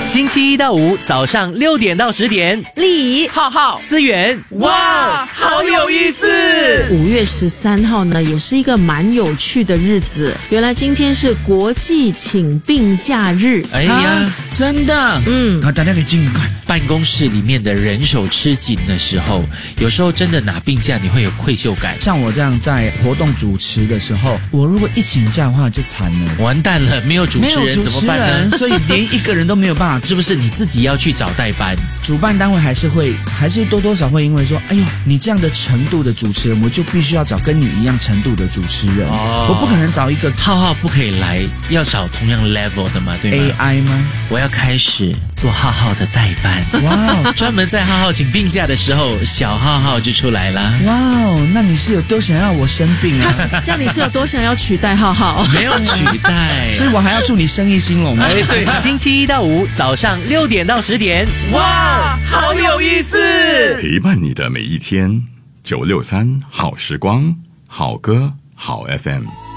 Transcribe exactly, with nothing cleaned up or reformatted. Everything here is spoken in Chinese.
星期一到五早上六点到十点， 丽怡、 浩浩、思源，哇，好有意思！ 五月十三号呢，也是一个蛮有趣的日子。原来今天是国际请病假日。 哎呀， 啊、真的， 嗯， 好，大家可以近一看。 办公室里面的人手吃紧的时候，有时候真的拿病假，你会有愧疚感。 像我这样在活动主持的时候，我如果一请假的话就惨了， 完蛋了，没有主持人怎么办呢？ 所以连一个人都没有办法。 是不是你自己要去找代班？ 主办单位还是会，还是多多少会因为说，哎呦，你这样的程度的主持人，我就必须要找跟你一样程度的主持人。哦，我不可能找一个浩浩不可以来，要找同样 level 的嘛，对吗 ？A I 吗？ 我要开始做浩浩的代班。 哇哦， 专门在浩浩请病假的时候，小浩浩就出来了。 哇哦，那你是有多想要我生病啊？ 他这样你是有多想要取代浩浩？ 没有取代， 所以我还要祝你生意兴隆吗？ 哎，对，星期一到五早上六点到十点，哇，好有意思！ 陪伴你的每一天，九六三好时光，好歌好 F M。